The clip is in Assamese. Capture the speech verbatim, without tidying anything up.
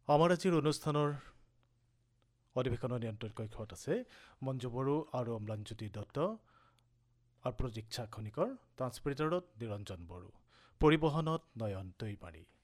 আমাৰ আজিৰ অনুষ্ঠানৰ অধিৱেশনৰ নিয়ন্ত্ৰণ কক্ষত আছে মঞ্জু বড়ো আৰু অম্লানজ্যোতি দত্ত আৰু প্ৰতীক্ষা খনিকৰ, ট্ৰান্সমিটাৰত নিৰঞ্জন বড়ো, পৰিবহনত নয়ন দৈমাৰী।